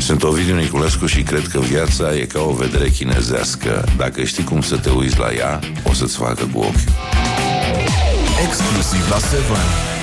Sunt Ovidiu Niculescu și cred că viața e ca o vedere chinezească. Dacă știi cum să te uiți la ea, o să-ți facă cu ochiul. Exclusiv la 7.